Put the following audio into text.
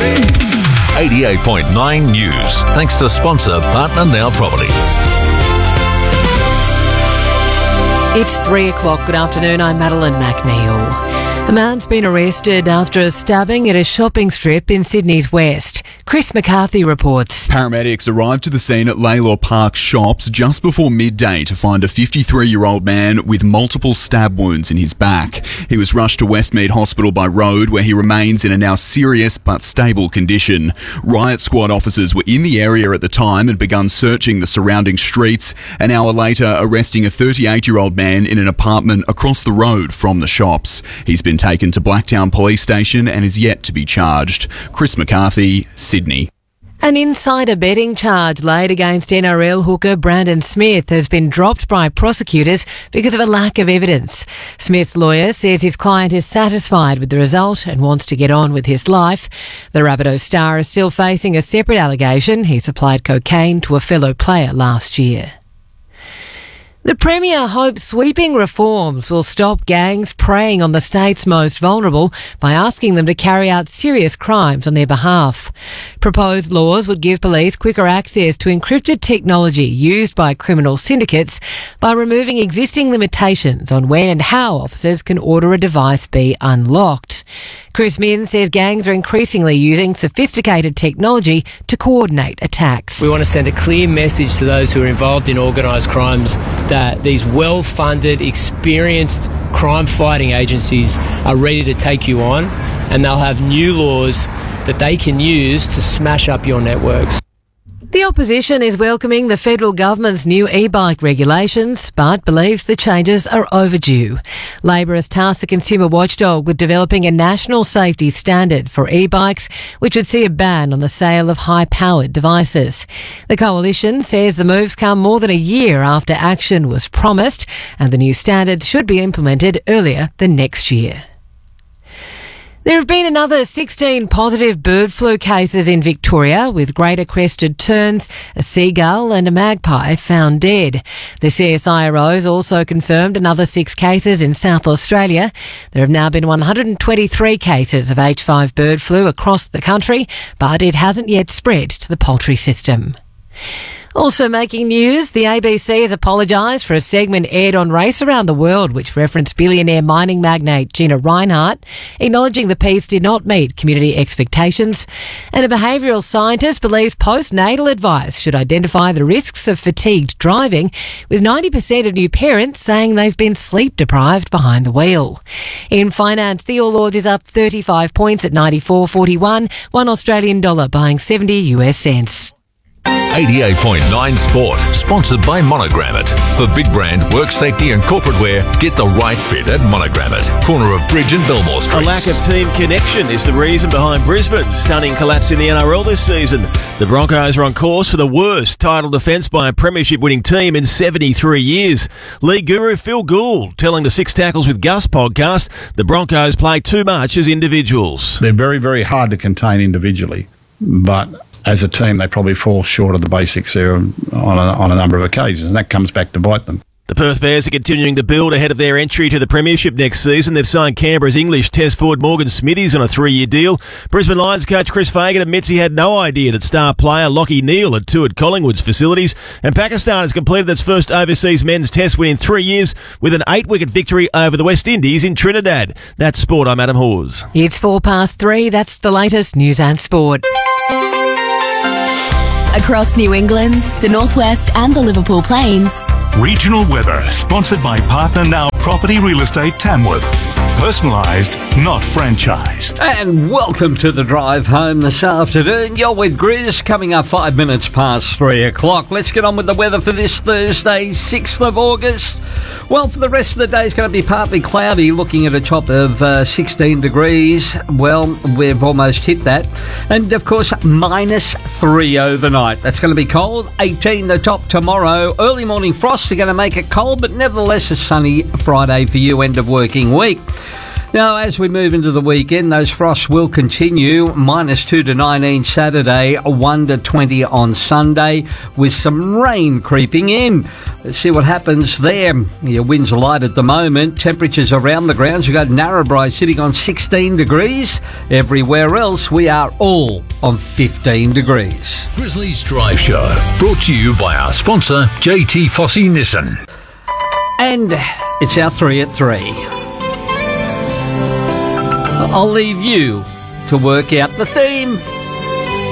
88.9 News. Thanks to sponsor Partner Now Property. It's 3 o'clock. Good afternoon. I'm Madeline McNeil. A man's been arrested after a stabbing at a shopping strip in Sydney's West. Chris McCarthy reports. Paramedics arrived to the scene at Laylaw Park Shops just before midday to find a 53-year-old man with multiple stab wounds in his back. He was rushed to Westmead Hospital by road, where he remains in a now serious but stable condition. Riot Squad officers were in the area at the time and begun searching the surrounding streets, an hour later arresting a 38-year-old man in an apartment across the road from the shops. He's been taken to Blacktown Police Station and is yet to be charged. Chris McCarthy, Sydney. An insider betting charge laid against NRL hooker Brandon Smith has been dropped by prosecutors because of a lack of evidence. Smith's lawyer says his client is satisfied with the result and wants to get on with his life. The Rabbitohs star is still facing a separate allegation. He supplied cocaine to a fellow player last year. The Premier hopes sweeping reforms will stop gangs preying on the state's most vulnerable by asking them to carry out serious crimes on their behalf. Proposed laws would give police quicker access to encrypted technology used by criminal syndicates by removing existing limitations on when and how officers can order a device be unlocked. Chris Min says gangs are increasingly using sophisticated technology to coordinate attacks. We want to send a clear message to those who are involved in organised crimes that these well-funded, experienced crime-fighting agencies are ready to take you on, and they'll have new laws that they can use to smash up your networks. The opposition is welcoming the federal government's new e-bike regulations, but believes the changes are overdue. Labor has tasked the consumer watchdog with developing a national safety standard for e-bikes, which would see a ban on the sale of high-powered devices. The coalition says the moves come more than a year after action was promised, and the new standards should be implemented earlier than next year. There have been another 16 positive bird flu cases in Victoria, with greater crested terns, a seagull and a magpie found dead. The CSIRO's also confirmed another 6 cases in South Australia. There have now been 123 cases of H5 bird flu across the country, but it hasn't yet spread to the poultry system. Also making news, the ABC has apologised for a segment aired on Race Around the World which referenced billionaire mining magnate Gina Rinehart, acknowledging the piece did not meet community expectations. And a behavioural scientist believes postnatal advice should identify the risks of fatigued driving, with 90% of new parents saying they've been sleep deprived behind the wheel. In finance, the All Ords is up 35 points at 94.41, $1 Australian dollar buying 70 US cents. 88.9 Sport, sponsored by Monogram It. For big brand, work safety and corporate wear, get the right fit at Monogram It. Corner of Bridge and Belmore Street. A lack of team connection is the reason behind Brisbane's stunning collapse in the NRL this season. The Broncos are on course for the worst title defence by a premiership-winning team in 73 years. League guru Phil Gould telling the Six Tackles with Gus podcast the Broncos play too much as individuals. They're very, very hard to contain individually, but as a team, they probably fall short of the basics there on a number of occasions, and that comes back to bite them. The Perth Bears are continuing to build ahead of their entry to the Premiership next season. They've signed Canberra's English test forward Morgan Smithies on a 3-year deal. Brisbane Lions coach Chris Fagan admits he had no idea that star player Lachie Neale had toured Collingwood's facilities. And Pakistan has completed its first overseas men's test win in 3 years with an 8-wicket victory over the West Indies in Trinidad. That's sport. I'm Adam Hawes. It's 3:04. That's the latest news and sport. Across New England, the Northwest and the Liverpool Plains. Regional weather, sponsored by Partner Now Property Real Estate Tamworth. Personalised, not franchised. And welcome to the drive home this afternoon. You're with Grizz, coming up 5 minutes past 3 o'clock. Let's get on with the weather for this Thursday, 6th of August. Well, for the rest of the day, it's going to be partly cloudy, looking at a top of 16 degrees. Well, we've almost hit that. And, of course, -3 overnight. That's going to be cold. 18 the top tomorrow. Early morning frosts are going to make it cold, but nevertheless a sunny Friday for you, end of working week. Now, as we move into the weekend, those frosts will continue. -2 to 19 Saturday, 1 to 20 on Sunday, with some rain creeping in. Let's see what happens there. Your winds are light at the moment. Temperatures around the grounds, we've got Narrabri sitting on 16 degrees. Everywhere else, we are all on 15 degrees. Grizzlies Drive Show, brought to you by our sponsor, JT Fossey Nissan. And it's our 3 at 3. I'll leave you to work out the theme.